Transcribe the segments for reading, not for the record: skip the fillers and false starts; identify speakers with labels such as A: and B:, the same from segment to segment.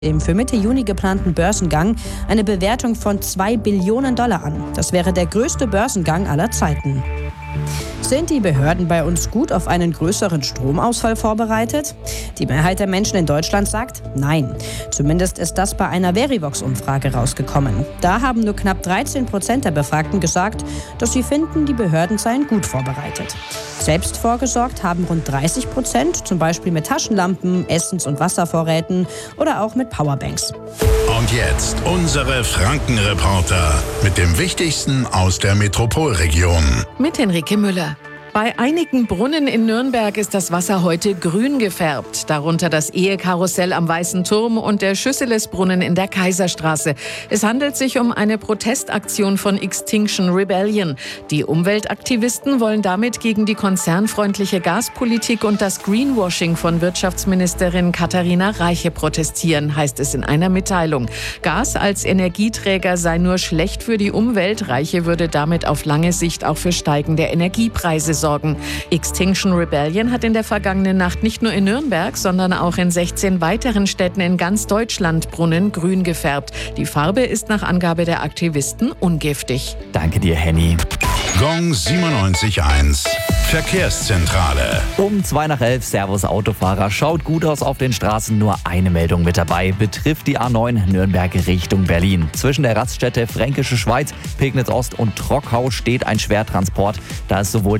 A: Dem für Mitte Juni geplanten Börsengang eine Bewertung von $2 Billionen an. Das wäre der größte Börsengang aller Zeiten. Sind die Behörden bei uns gut auf einen größeren Stromausfall vorbereitet? Die Mehrheit der Menschen in Deutschland sagt nein. Zumindest ist das bei einer Verivox-Umfrage rausgekommen. Da haben nur knapp 13% der Befragten gesagt, dass sie finden, die Behörden seien gut vorbereitet. Selbst vorgesorgt haben rund 30%, zum Beispiel mit Taschenlampen, Essens- und Wasservorräten oder auch mit Powerbanks.
B: Und jetzt unsere Franken-Reporter mit dem Wichtigsten aus der Metropolregion.
C: Mit Henrike Müller. Bei einigen Brunnen in Nürnberg ist das Wasser heute grün gefärbt. Darunter das Ehekarussell am Weißen Turm und der Schüsselesbrunnen in der Kaiserstraße. Es handelt sich um eine Protestaktion von Extinction Rebellion. Die Umweltaktivisten wollen damit gegen die konzernfreundliche Gaspolitik und das Greenwashing von Wirtschaftsministerin Katharina Reiche protestieren, heißt es in einer Mitteilung. Gas als Energieträger sei nur schlecht für die Umwelt. Reiche würde damit auf lange Sicht auch für steigende Energiepreise sorgen. Extinction Rebellion hat in der vergangenen Nacht nicht nur in Nürnberg, sondern auch in 16 weiteren Städten in ganz Deutschland Brunnen grün gefärbt. Die Farbe ist nach Angabe der Aktivisten ungiftig.
D: Danke dir, Henny.
B: Gong 97.1 Verkehrszentrale.
D: Um 11:02, Servus Autofahrer. Schaut gut aus auf den Straßen, nur eine Meldung mit dabei. Betrifft die A9 Nürnberg Richtung Berlin. Zwischen der Raststätte Fränkische Schweiz, Pegnitz Ost und Trockau steht ein Schwertransport. Da ist sowohl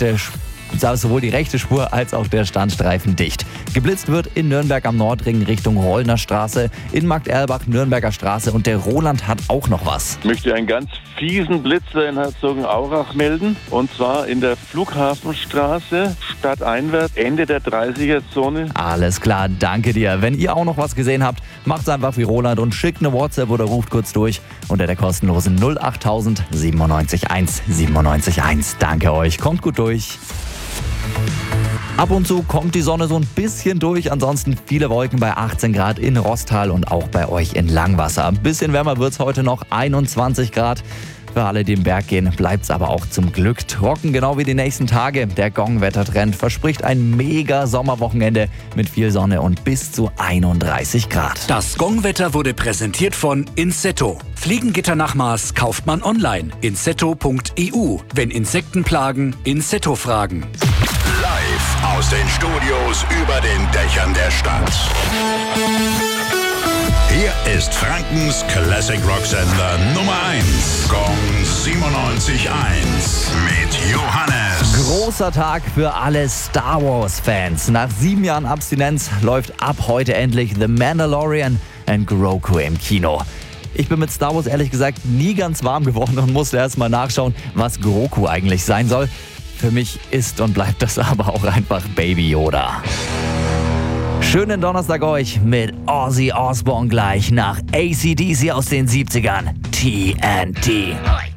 D: die rechte Spur als auch der Standstreifen dicht. Geblitzt wird in Nürnberg am Nordring Richtung Rollner Straße, in Markt-Erlbach Nürnberger Straße und der Roland hat auch noch was.
E: Ich möchte einen ganz fiesen Blitzer in Herzogenaurach melden, und zwar in der Flughafenstraße, stadteinwärts, Ende der 30er-Zone.
D: Alles klar, danke dir. Wenn ihr auch noch was gesehen habt, macht's einfach wie Roland und schickt eine WhatsApp oder ruft kurz durch unter der kostenlosen 08000 97 1 97 1. Danke euch, kommt gut durch. Ab und zu kommt die Sonne so ein bisschen durch, ansonsten viele Wolken bei 18 Grad in Rostal und auch bei euch in Langwasser. Ein bisschen wärmer wird's heute noch, 21 Grad. Für alle, die im Berg gehen, bleibt's aber auch zum Glück trocken, genau wie die nächsten Tage. Der Gong-Wettertrend verspricht ein mega Sommerwochenende mit viel Sonne und bis zu 31 Grad.
F: Das Gong-Wetter wurde präsentiert von Insetto. Fliegengitternachmaß kauft man online. Insetto.eu. Wenn Insekten plagen, Insetto fragen.
B: Live aus den Studios über den Dächern der Stadt. Hier ist Frankens Classic Rock Sender Nummer 1. Gong 97.1 mit Johannes.
D: Großer Tag für alle Star Wars Fans. Nach 7 Jahren Abstinenz läuft ab heute endlich The Mandalorian and Grogu im Kino. Ich bin mit Star Wars ehrlich gesagt nie ganz warm geworden und musste erst mal nachschauen, was Grogu eigentlich sein soll. Für mich ist und bleibt das aber auch einfach Baby Yoda. Schönen Donnerstag euch mit Ozzy Osbourne gleich nach AC/DC aus den 70ern. TNT.